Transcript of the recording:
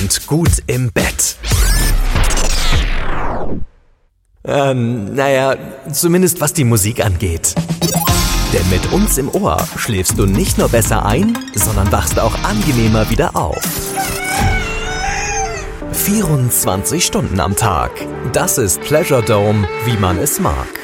Und gut im Bett. Zumindest was die Musik angeht. Denn mit uns im Ohr schläfst du nicht nur besser ein, sondern wachst auch angenehmer wieder auf. 24 Stunden am Tag. Das ist Pleasure Dome, wie man es mag.